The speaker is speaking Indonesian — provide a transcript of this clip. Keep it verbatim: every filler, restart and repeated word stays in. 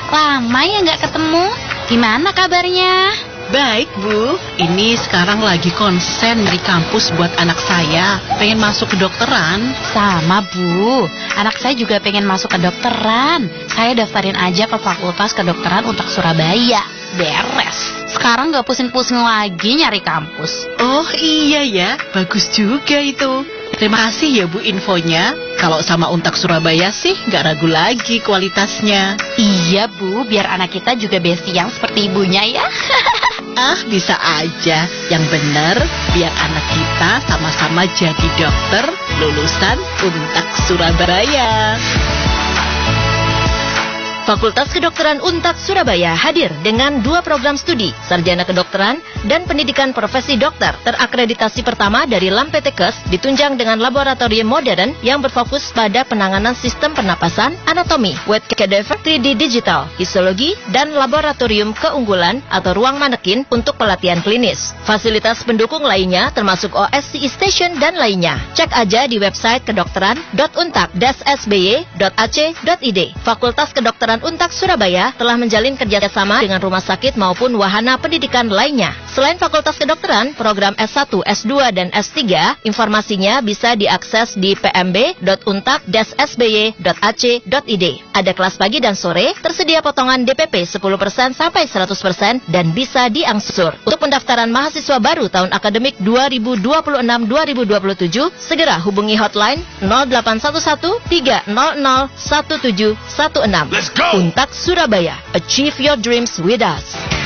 lama ya nggak ketemu. Gimana kabarnya? Baik, Bu. Ini sekarang lagi konsen dari kampus buat anak saya. Pengen masuk ke dokteran. Sama, Bu. Anak saya juga pengen masuk ke dokteran. Saya daftarin aja ke Fakultas Kedokteran Untak Surabaya. Beres. Sekarang nggak pusing-pusing lagi nyari kampus. Oh iya ya, bagus juga itu. Terima kasih ya Bu infonya. Kalau sama Untak Surabaya sih nggak ragu lagi kualitasnya. Iya Bu, biar anak kita juga bestiang seperti ibunya ya. Ah, bisa aja. Yang benar, biar anak kita sama-sama jadi dokter lulusan Untak Surabaya. Fakultas Kedokteran Untak Surabaya hadir dengan dua program studi, Sarjana Kedokteran dan Pendidikan Profesi Dokter, terakreditasi pertama dari Lampetekes, ditunjang dengan laboratorium modern yang berfokus pada penanganan sistem pernapasan, anatomi, wet cadaver, tiga D digital, histologi, dan laboratorium keunggulan atau ruang manekin untuk pelatihan klinis. Fasilitas pendukung lainnya termasuk O S C E Station dan lainnya. Cek aja di website kedokteran dot untak dash s b y dot a c dot i d. Fakultas Kedokteran Untak Surabaya telah menjalin kerjasama dengan rumah sakit maupun wahana pendidikan lainnya. Selain Fakultas Kedokteran, program S satu, S dua, dan S tiga, informasinya bisa diakses di p m b dot untak dash s b y dot a c dot i d. Ada kelas pagi dan sore, tersedia potongan D P P sepuluh persen sampai seratus persen dan bisa diangsur. Untuk pendaftaran mahasiswa baru tahun akademik dua ribu dua puluh enam dua ribu dua puluh tujuh, segera hubungi hotline nol delapan satu satu tiga nol nol satu tujuh satu enam. Let's go! Untak Surabaya, achieve your dreams with us.